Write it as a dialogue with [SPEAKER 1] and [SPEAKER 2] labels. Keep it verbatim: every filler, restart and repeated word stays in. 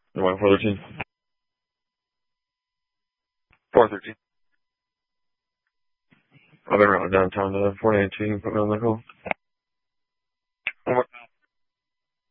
[SPEAKER 1] You want four thirteen? four thirteen. I've been around downtown to four nineteen. Put me on the call.